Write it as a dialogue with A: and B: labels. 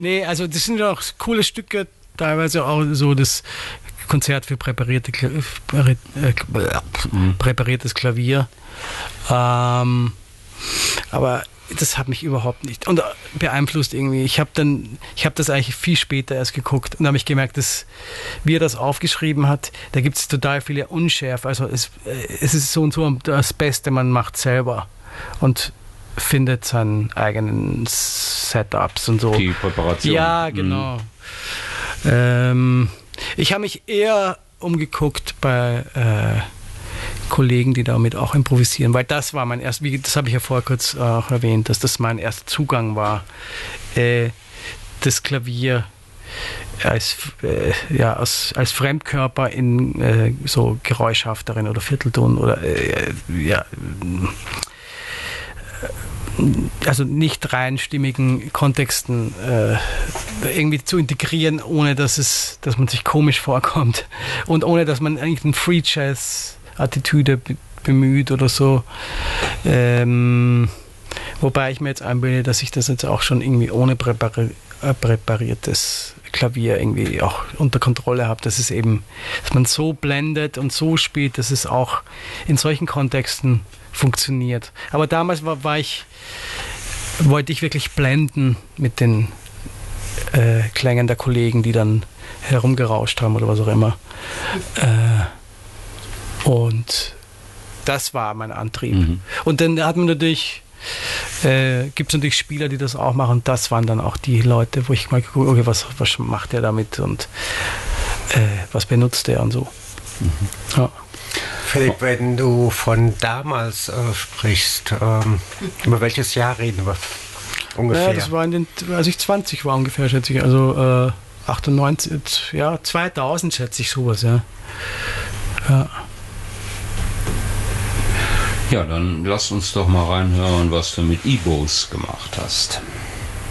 A: Nee, also das sind ja auch coole Stücke, teilweise auch so das Konzert für präpariertes Klavier. Aber das hat mich überhaupt nicht und beeinflusst irgendwie. Ich habe das eigentlich viel später erst geguckt und habe ich gemerkt, dass, wie er das aufgeschrieben hat, da gibt es total viele Unschärfe. Also es ist so und so das Beste, man macht selber und findet seinen eigenen Setups und so.
B: Die Präparation.
A: Ja, genau. Ich habe mich eher umgeguckt bei Kollegen, die damit auch improvisieren, weil das war mein erster, das habe ich ja vorher kurz auch erwähnt, dass das mein erster Zugang war, das Klavier als Fremdkörper in so geräuschhafteren oder Viertelton oder also nicht reinstimmigen Kontexten irgendwie zu integrieren, ohne dass man sich komisch vorkommt und ohne dass man eigentlich einen Free Jazz Attitüde bemüht oder so. Wobei ich mir jetzt einbilde, dass ich das jetzt auch schon irgendwie ohne präpariertes Klavier irgendwie auch unter Kontrolle habe, dass man so blendet und so spielt, dass es auch in solchen Kontexten funktioniert. Aber damals wollte ich wirklich blenden mit den Klängen der Kollegen, die dann herumgerauscht haben oder was auch immer. Und das war mein Antrieb. Mhm. Und dann hat man natürlich, gibt es natürlich Spieler, die das auch machen. Und das waren dann auch die Leute, wo ich mal geguckt habe, okay, was macht der damit und was benutzt der und so. Mhm. Ja.
C: Philipp, wenn du von damals sprichst, über welches Jahr reden wir ungefähr?
A: Ja, das war als ich 20 war ungefähr, schätze ich. Also 98, ja, 2000 schätze ich sowas, ja. Ja.
B: Ja, dann lass uns doch mal reinhören, was du mit EBOS gemacht hast.